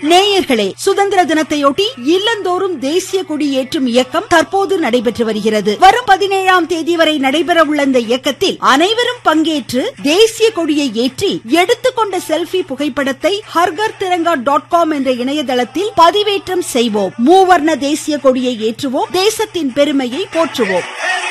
நேயர்களே, சுதந்திர தினத்தையொட்டி இல்லந்தோறும் தேசிய கொடி ஏற்றும் இயக்கம் தற்போது நடைபெற்று வருகிறது. வரும் 17ஆம் தேதி வரை நடைபெற உள்ள இந்த இயக்கத்தில் அனைவரும் பங்கேற்று தேசிய கொடியை ஏற்றி எடுத்துக்கொண்ட செல்ஃபி புகைப்படத்தை harghar-tiranga.com என்ற இணையதளத்தில் பதிவேற்றம் செய்வோம். மூவர்ண தேசிய கொடியை ஏற்றுவோம். தேசத்தின் பெருமையை போற்றுவோம்.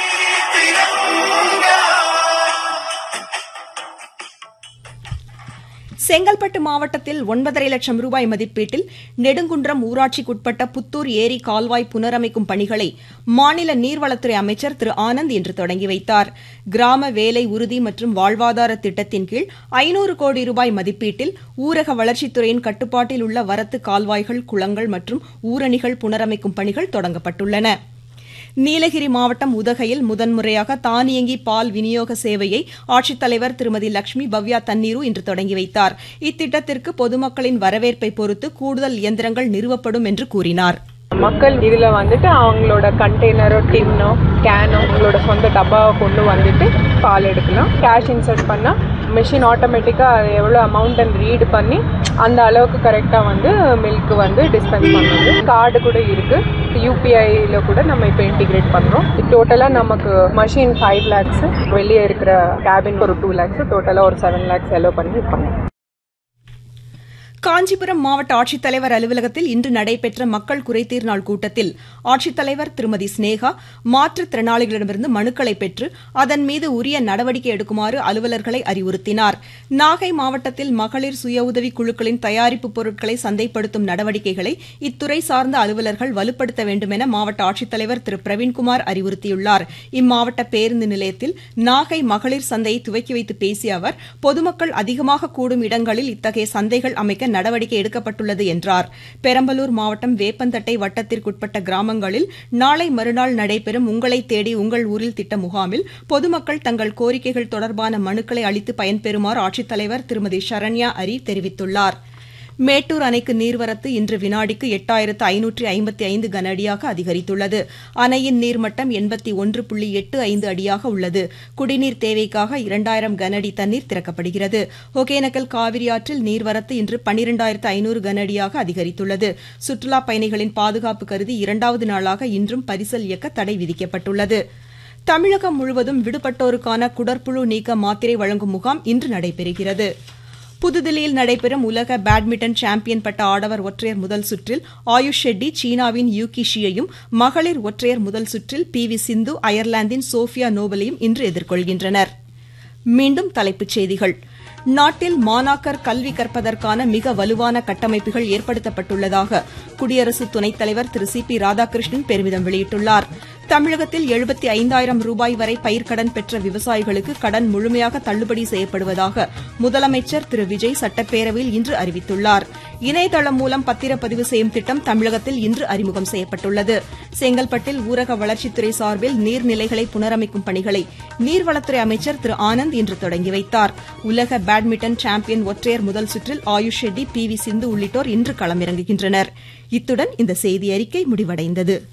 செங்கல்பட்டு மாவட்டத்தில் 9.5 லட்சம் ரூபாய் மதிப்பீட்டில் நெடுங்குன்றம் ஊராட்சிக்குட்பட்ட புத்தூர் ஏரி கால்வாய் புனரமைக்கும் பணிகளை மாநில நீர்வளத்துறை அமைச்சர் திரு ஆனந்த் இன்று தொடங்கி வைத்தார். கிராம வேலை உறுதி மற்றும் வாழ்வாதார திட்டத்தின் கீழ் 500 கோடி ரூபாய் மதிப்பீட்டில் ஊரக வளர்ச்சித்துறையின் கட்டுப்பாட்டில் உள்ள வரத்து கால்வாய்கள், குளங்கள் மற்றும் ஊரணிகள் புனரமைக்கும் பணிகள் தொடங்கப்பட்டுள்ளன. நீலகிரி மாவட்டம் உதகையில் முதன்முறையாக தானியங்கி பால் விநியோக சேவையை ஆட்சித்தலைவர் திருமதி லட்சுமி பவ்யா தண்ணீரு இன்று தொடங்கி வைத்தார். இத்திட்டத்திற்கு பொதுமக்களின் வரவேற்பை பொறுத்து கூடுதல் இயந்திரங்கள் நிறுவப்படும் என்று கூறினார். மக்கள் இதுல வந்துட்டு அவங்களோட கண்டெய்னரோ, டின்னோ, கேனோ, அவங்களோட சொந்த டப்பாவை கொண்டு வந்துட்டு பால் எடுக்கலாம். கேஷ் இன்சர்ட் பண்ணா மிஷின் ஆட்டோமேட்டிக்கா எவ்வளோ அமௌண்ட் ரீட் பண்ணி அந்த அளவுக்கு கரெக்டா வந்து மில்க் வந்து டிஸ்பென்ஸ் பண்ணுது. கார்டு கூட இருக்கு. யூபிஐல கூட நம்ம இப்போ இன்டிகிரேட் பண்றோம். டோட்டலா நமக்கு மஷின் 5 lakhs, வெளியே இருக்கிற கேபின் ஒரு 2 lakhs, டோட்டலா ஒரு 7 lakhs செலவு பண்ணி பண்ணோம். காஞ்சிபுரம் மாவட்ட ஆட்சித்தலைவர் அலுவலகத்தில் இன்று நடைபெற்ற மக்கள் குறைதீர் நாள் கூட்டத்தில் ஆட்சித்தலைவர் திருமதி ஸ்னேகா மாற்றுத்திறனாளிகளிடமிருந்து மனுக்களை பெற்று அதன் மீது உரிய நடவடிக்கை எடுக்குமாறு அலுவலர்களை அறிவுறுத்தினார். நாகை மாவட்டத்தில் மகளிர் சுய உதவி குழுக்களின் தயாரிப்பு பொருட்களை சந்தைப்படுத்தும் நடவடிக்கைகளை இத்துறை சார்ந்த அலுவலர்கள் வலுப்படுத்த வேண்டும் என மாவட்ட ஆட்சித்தலைவர் திரு பிரவீன்குமார் அறிவுறுத்தியுள்ளார். இம்மாவட்ட பேருந்து நிலையத்தில் நாகை மகளிர் சந்தையை துவக்கி வைத்து பேசிய அவர், பொதுமக்கள் அதிகமாக கூடும் இடங்களில் இத்தகைய சந்தைகள் அமைக்க நடவடிக்கை எடுக்கப்பட்டுள்ளது என்றார். பெரம்பலூர் மாவட்டம் வேப்பந்தட்டை வட்டத்திற்குட்பட்ட கிராமங்களில் நாளை மறுநாள் நடைபெறும் உங்களை தேடி உங்கள் ஊரில் திட்ட முகாமில் பொதுமக்கள் தங்கள் கோரிக்கைகள் தொடர்பான மனுக்களை அளித்து பயன்பெறுமாறு ஆட்சித்தலைவர் திருமதி சரண்யா அரி தெரிவித்துள்ளார். மேட்டூர் அணைக்கு நீர்வரத்து இன்று வினாடிக்கு 8555 கன அடியாக அதிகரித்துள்ளது. அணையின் நீர்மட்டம் 81.85 அடியாக உள்ளது. குடிநீர் தேவைக்காக 2000 கன அடி தண்ணீர் திறக்கப்படுகிறது. ஒகேனக்கல் காவிரி ஆற்றில் நீர்வரத்து இன்று 12500 கன அடியாக அதிகரித்துள்ளது. சுற்றுலாப் பயணிகளின் பாதுகாப்பு கருதி 2வது நாளாக இன்றும் பரிசல் இயக்க தடை விதிக்கப்பட்டுள்ளது. தமிழகம் முழுவதும் விடுபட்டோருக்கான குடற்புழு நீக்க மாத்திரை வழங்கும் முகாம் இன்று நடைபெறுகிறது. புதுதில்லியில் நடைபெறும் உலக பேட்மிண்டன் சாம்பியன் பட்ட ஆடவர் ஒற்றையர் முதல் சுற்றில் ஆயுஷ் ஷெட்டி சீனாவின் யூகி ஷியையும், மகளிர் ஒற்றையர் முதல் சுற்றில் PV சிந்து அயர்லாந்தின் சோஃபியா நோபலையும் இன்று எதிர்கொள்கின்றனர். மீண்டும் தலைப்புச் செய்திகள். நாட்டில் மாணாக்கர் கல்வி கற்பதற்கான மிக வலுவான கட்டமைப்புகள் ஏற்படுத்தப்பட்டுள்ளதாக குடியரசு துணைத் தலைவர் திரு CP ராதாகிருஷ்ணன் பெருமிதம் வெளியிட்டுள்ளார். தமிழகத்தில் 75,000 ரூபாய் வரை பயிர்க்கடன் பெற்ற விவசாயிகளுக்கு கடன் முழுமையாக தள்ளுபடி செய்யப்படுவதாக முதலமைச்சர் திரு விஜய் சட்டப்பேரவையில் இன்று அறிவித்துள்ளார். இணையதளம் மூலம் பத்திரப்பதிவு செய்யும் திட்டம் தமிழகத்தில் இன்று அறிமுகம் செய்யப்பட்டுள்ளது. செங்கல்பட்டில் ஊரக வளர்ச்சித்துறை சார்பில் நீர்நிலைகளை புனரமைக்கும் பணிகளை நீர்வளத்துறை அமைச்சர் திரு ஆனந்த் இன்று தொடங்கி வைத்தார். உலக பேட்மிண்டன் சாம்பியன் ஒற்றையர் முதல் சுற்றில் ஆயுஷ் ஷெட்டி PV சிந்து உள்ளிட்டோர் இன்று களமிறங்குகின்றனர். இத்துடன் இந்த செய்தி அறிக்கை முடிவடைந்தது.